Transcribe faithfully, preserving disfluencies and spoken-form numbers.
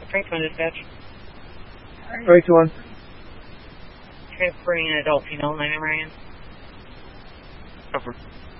three two one dispatch. three two one. Transferring an adult female, nine Ryan. Over.